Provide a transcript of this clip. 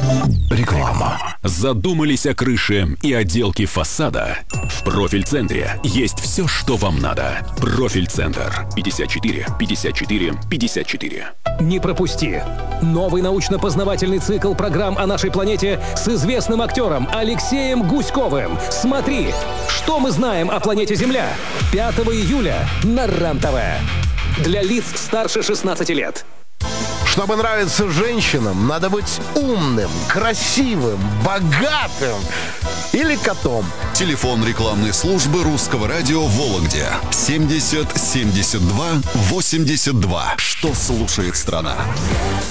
Реклама. Задумались о крыше и отделке фасада? В Профиль-центре есть все, что вам надо. Профиль-центр. 54 54 54. Не пропусти! Новый научно-познавательный цикл программ о нашей планете с известным актером Алексеем Гуськовым. Смотри, что мы знаем о планете Земля. 5 июля на РЕН-ТВ. Для лиц старше 16 лет. Чтобы нравиться женщинам, надо быть умным, красивым, богатым или котом. Телефон рекламной службы Русского радио в Вологде. 70 72 82. Что слушает страна?